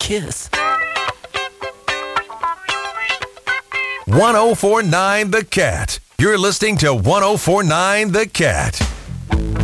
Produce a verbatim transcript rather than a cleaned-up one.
kiss. one oh four point nine The Cat. You're listening to one oh four point nine The Cat.